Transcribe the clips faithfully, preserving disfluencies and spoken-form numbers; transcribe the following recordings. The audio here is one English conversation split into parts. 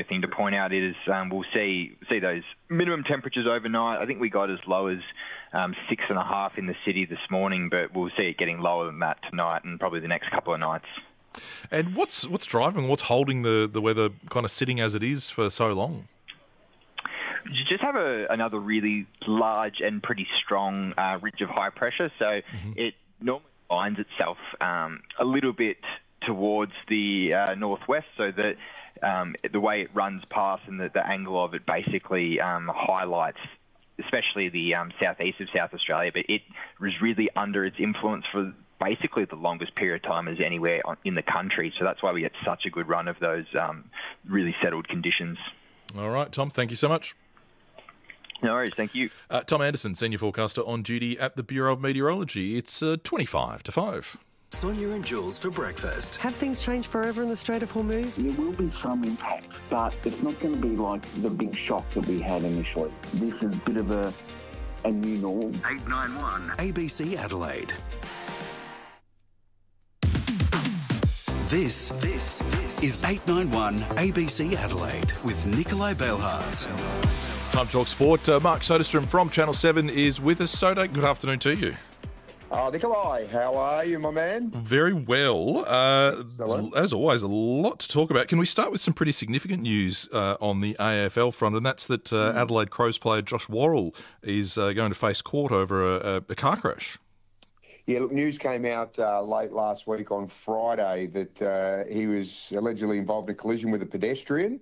only thing to point out is um, we'll see see those minimum temperatures overnight. I think we got as low as um, six and a half in the city this morning, but we'll see it getting lower than that tonight and probably the next couple of nights. And what's what's driving, what's holding the, the weather kind of sitting as it is for so long? You just have a, another really large and pretty strong uh, ridge of high pressure, so mm-hmm. it normally finds itself um, a little bit towards the uh, northwest, so that um, the way it runs past and the, the angle of it basically um, highlights especially the um, southeast of South Australia, but it was really under its influence for basically the longest period of time as anywhere on, in the country, so that's why we get such a good run of those um, really settled conditions. All right, Tom, thank you so much. No worries, thank you. Uh, Tom Anderson, Senior Forecaster on duty at the Bureau of Meteorology. It's uh, twenty-five to five. Sonia and Jules for breakfast. Have things changed forever in the Strait of Hormuz? There will be some impact, but it's not going to be like the big shock that we had initially. This is a bit of a, a new norm. eight nine one A B C Adelaide. This, this, this is eight nine one A B C Adelaide with Nikolai Belhards. Time to talk sport. Uh, Mark Soderstrom from Channel seven is with us. Soda, good afternoon to you. Oh, Nikolai, how are you, my man? Very well. Uh, as always, a lot to talk about. Can we start with some pretty significant news uh, on the A F L front, and that's that uh, Adelaide Crows player Josh Worrell is uh, going to face court over a, a car crash. Yeah, look, news came out uh, late last week on Friday that uh, he was allegedly involved in a collision with a pedestrian,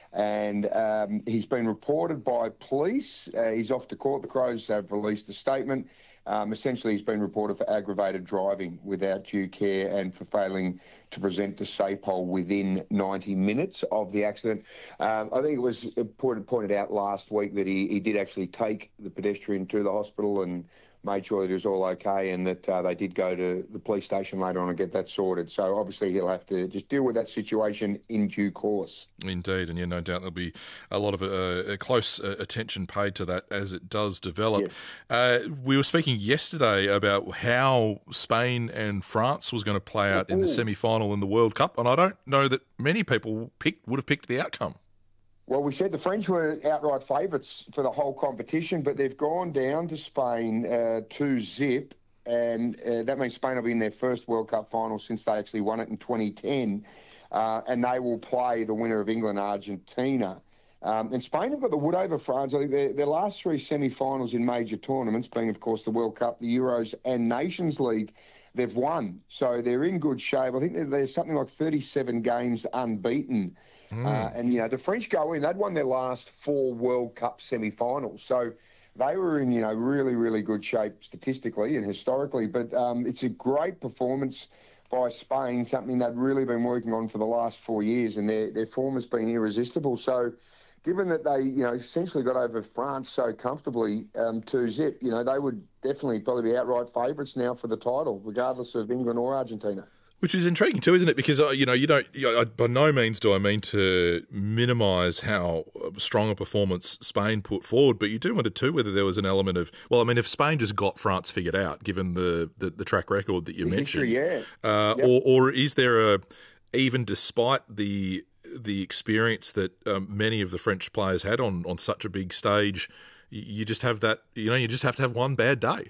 and um, he's been reported by police. Uh, he's off to court. The Crows have released a statement. Um, essentially, he's been reported for aggravated driving without due care and for failing to present to SAPOL within ninety minutes of the accident. Um, I think it was pointed, pointed out last week that he, he did actually take the pedestrian to the hospital and made sure that he was all okay, and that uh, they did go to the police station later on and get that sorted. So obviously he'll have to just deal with that situation in due course. Indeed, and yeah, no doubt there'll be a lot of uh, close uh, attention paid to that as it does develop. Yes. Uh, we were speaking yesterday about how Spain and France was going to play out in the semi-final in the World Cup, and I don't know that many people picked would have picked the outcome. Well, we said the French were outright favourites for the whole competition, but they've gone down to Spain uh, two zip, and uh, that means Spain will be in their first World Cup final since they actually won it in twenty ten, uh, and they will play the winner of England-Argentina. Um, and Spain have got the wood over France. I think their, their last three semi-finals in major tournaments, being, of course, the World Cup, the Euros and Nations League, they've won. So they're in good shape. I think there's something like thirty-seven games unbeaten. Mm. Uh, and, you know, the French go in. They'd won their last four World Cup semi-finals. So they were in, you know, really, really good shape statistically and historically. But um, it's a great performance by Spain, something they've really been working on for the last four years, and their, their form has been irresistible. So given that they, you know, essentially got over France so comfortably um, two zip, you know, they would definitely probably be outright favourites now for the title, regardless of England or Argentina. Which is intriguing too, isn't it? Because, uh, you know, you don't, you know, I, by no means do I mean to minimise how strong a performance Spain put forward, but you do wonder too whether there was an element of, well, I mean, if Spain just got France figured out, given the, the, the track record that you the mentioned, history, yeah. Uh, yep. or, or is there a, even despite the the experience that um, many of the French players had on, on such a big stage, you just have that, you know, you just have to have one bad day.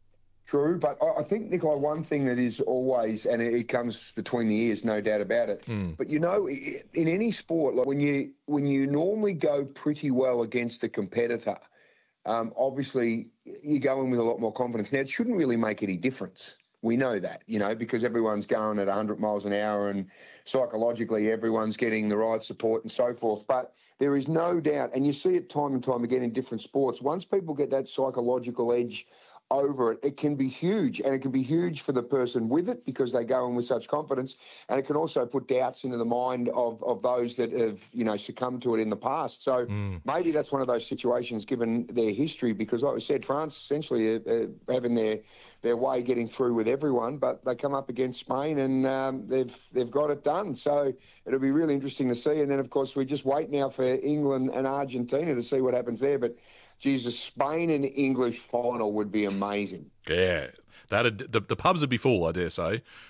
True, but I think, Nicola, one thing that is always, and it comes between the ears, no doubt about it, mm. but, you know, in any sport, like when you when you normally go pretty well against a competitor, um, obviously you go in with a lot more confidence. Now, it shouldn't really make any difference. We know that, you know, because everyone's going at one hundred miles an hour and psychologically everyone's getting the right support and so forth. But there is no doubt, and you see it time and time again in different sports, once people get that psychological edge over it, it can be huge, and it can be huge for the person with it because they go in with such confidence, and it can also put doubts into the mind of, of those that have, you know, succumbed to it in the past. So mm. maybe that's one of those situations given their history, because like we said, France essentially are, are having their their way getting through with everyone, but they come up against Spain and um, they've they've got it done. So it'll be really interesting to see. And then, of course, we just wait now for England and Argentina to see what happens there. But Jesus, Spain and English final would be amazing. Yeah, that'd the, the pubs would be full, I dare say. Oh,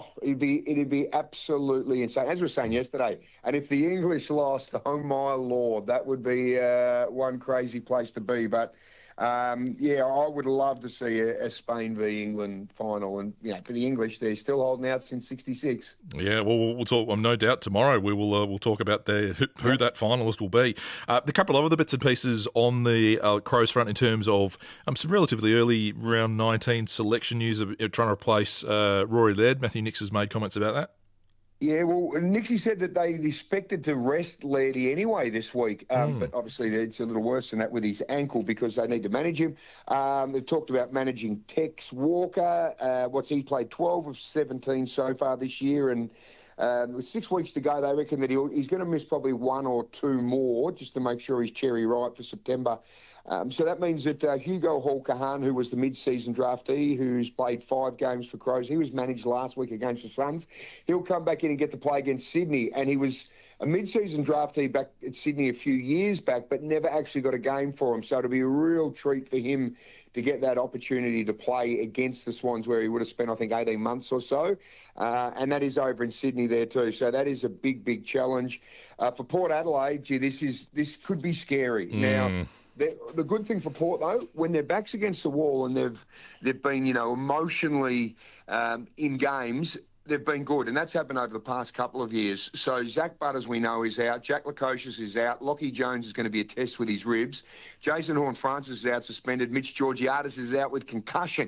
Oh, it'd be it'd be absolutely insane. As we were saying yesterday, and if the English lost, oh my Lord, that would be uh, one crazy place to be. But um, yeah, I would love to see a, a Spain v England final, and you know, for the English, they're still holding out since sixty-six. Yeah, well, we'll we'll talk. Um, no doubt tomorrow we will uh, we'll talk about the who, who that finalist will be. Uh, the couple of other bits and pieces on the uh, Crows front in terms of um, some relatively early round nineteen selection news of uh, trying to replace uh, Rory Laird. Matthew Nix has made comments about that. Yeah, well, Nixie said that they expected to rest Lairdy anyway this week, um, mm. but obviously it's a little worse than that with his ankle because they need to manage him. Um, they talked about managing Tex Walker. Uh, what's he played? twelve of seventeen so far this year, and um, with six weeks to go, they reckon that he'll, he's going to miss probably one or two more just to make sure he's cherry ripe for September. Um, so that means that uh, Hugo Hall-Kahan, who was the mid-season draftee, who's played five games for Crows, he was managed last week against the Suns. He'll come back in and get to play against Sydney. And he was a mid-season draftee back at Sydney a few years back, but never actually got a game for him. So it'll be a real treat for him to get that opportunity to play against the Swans, where he would have spent, I think, eighteen months or so. Uh, and that is over in Sydney there too. So that is a big, big challenge. Uh, for Port Adelaide, gee, this is this could be scary. Mm. Now, The, the good thing for Port, though, when their back's against the wall and they've they've been, you know, emotionally um, in games, they've been good. And that's happened over the past couple of years. So Zach Butters, we know, is out. Jack Lukosius is out. Lockie Jones is going to be a test with his ribs. Jason Horne-Francis is out suspended. Mitch Georgiadis is out with concussion.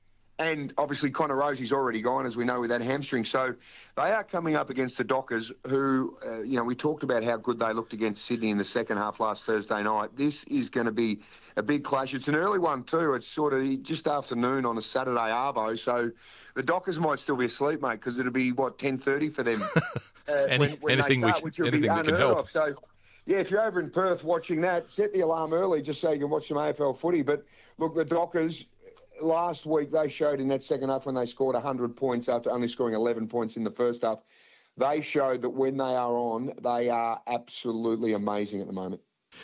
And obviously Connor Rosie's already gone, as we know, with that hamstring. So they are coming up against the Dockers, who, uh, you know, we talked about how good they looked against Sydney in the second half last Thursday night. This is going to be a big clash. It's an early one too. It's sort of just afternoon on a Saturday arvo. So the Dockers might still be asleep, mate, because it'll be, what, ten thirty for them uh, Any, when, when anything they start, we, which will anything be that can unheard help. of. So, yeah, if you're over in Perth watching that, set the alarm early just so you can watch some A F L footy. But, look, the Dockers, last week they showed in that second half when they scored one hundred points after only scoring eleven points in the first half. They showed that when they are on, they are absolutely amazing at the moment.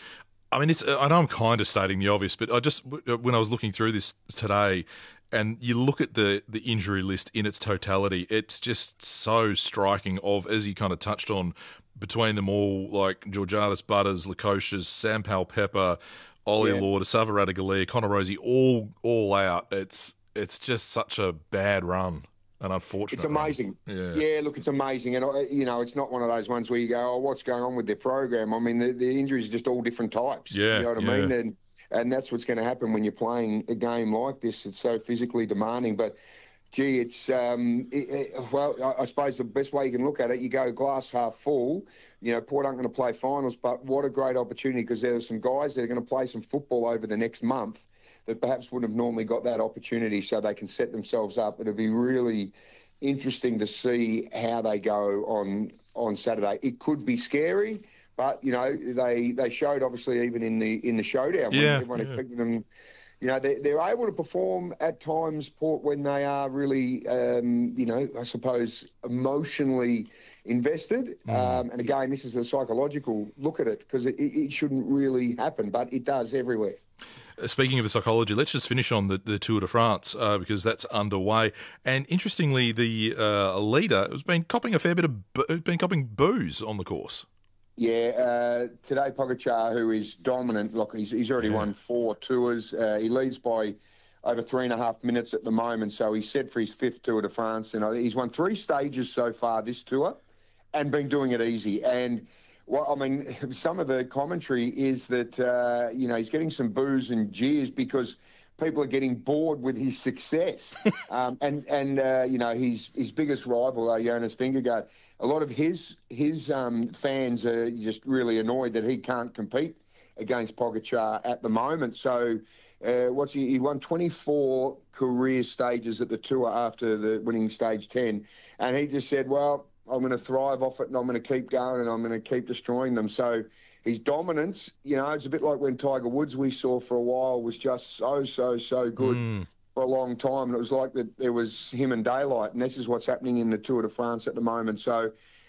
I mean, it's, I know I'm kind of stating the obvious, but I just, when I was looking through this today and you look at the, the injury list in its totality, it's just so striking of, as you kind of touched on, between them all, like Georgiadis, Butters, Lukosius, Sam Powell-Pepper, Ollie yeah. Lord, Asava Radaglia, Connor Rosie, all all out. It's it's just such a bad run, an unfortunate It's amazing. Run. Yeah. yeah, look, it's amazing. And, you know, it's not one of those ones where you go, oh, what's going on with their program? I mean, the, the injuries are just all different types. Yeah, you know what yeah. I mean? And, and that's what's going to happen when you're playing a game like this. It's so physically demanding. But, gee, it's, um, it, it, well, I, I suppose the best way you can look at it, you go glass half full. You know, Port aren't going to play finals, but what a great opportunity, because there are some guys that are going to play some football over the next month that perhaps wouldn't have normally got that opportunity, so they can set themselves up. It'll be really interesting to see how they go on on Saturday. It could be scary, but, you know, they, they showed, obviously, even in the in the showdown, when yeah, everyone yeah. expected them. You know, they're, they're able to perform at times, Port, when they are really, um, you know, I suppose, emotionally invested. Mm. Um, and again, this is a psychological look at it, because it, it shouldn't really happen, but it does everywhere. Speaking of the psychology, let's just finish on the, the Tour de France, uh, because that's underway. And interestingly, the uh, leader has been copping a fair bit of bo- been copping booze on the course. Yeah, uh, today Pogacar, who is dominant, look, he's, he's already yeah. won four tours. Uh, he leads by over three and a half minutes at the moment, so he's set for his fifth Tour de France. And he's won three stages so far this tour and been doing it easy. And, well, I mean, some of the commentary is that, uh, you know, he's getting some boos and jeers because people are getting bored with his success. um, and, and uh, you know, his, his biggest rival, uh, Jonas Vingegaard, a lot of his his um, fans are just really annoyed that he can't compete against Pogacar at the moment. So uh, what's he, he won twenty-four career stages at the Tour after the winning stage ten. And he just said, well, I'm going to thrive off it and I'm going to keep going and I'm going to keep destroying them. So his dominance, you know, it's a bit like when Tiger Woods we saw for a while was just so, so, so good. Mm. For a long time, and it was like that there was him and daylight, and this is what's happening in the Tour de France at the moment. So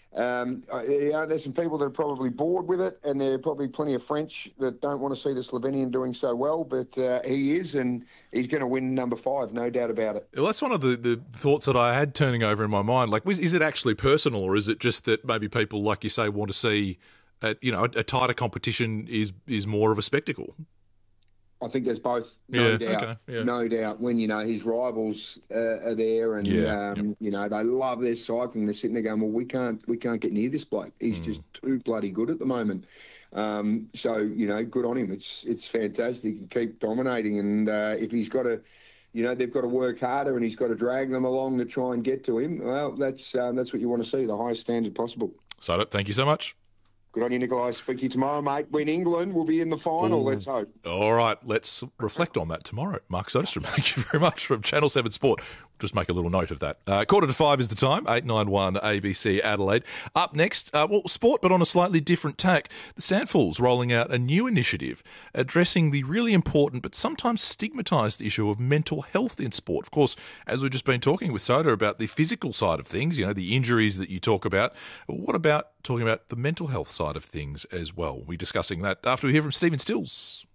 Um, uh, you know, there's some people that are probably bored with it, and there are probably plenty of French that don't want to see the Slovenian doing so well, but uh, he is, and he's going to win number five, no doubt about it. Well, that's one of the, the thoughts that I had turning over in my mind. Like, is it actually personal, or is it just that maybe people, like you say, want to see, a, you know, a, a tighter competition is is more of a spectacle? I think there's both, no yeah, doubt, okay, yeah. no doubt. When, you know, his rivals uh, are there, and yeah, um, yep. you know, they love their cycling. They're sitting there going, "Well, we can't, we can't get near this bloke. He's mm. just too bloody good at the moment." Um, so, you know, good on him. It's it's fantastic. He can keep dominating, and uh, if he's got to, you know, they've got to work harder, and he's got to drag them along to try and get to him. Well, that's um, that's what you want to see, the highest standard possible. So, thank you so much. Good on you, Nikolai. Speak to you tomorrow, mate. When England will be in the final, Ooh. Let's hope. All right, let's reflect on that tomorrow. Mark Soderstrom, thank you very much from Channel seven Sport. Just make a little note of that. Uh, quarter to five is the time, eight nine one A B C Adelaide. Up next, uh, well, sport, but on a slightly different tack. The Sandfuls rolling out a new initiative addressing the really important but sometimes stigmatised issue of mental health in sport. Of course, as we've just been talking with Soda about the physical side of things, you know, the injuries that you talk about. What about talking about the mental health side of things as well? We're discussing that after we hear from Stephen Stills.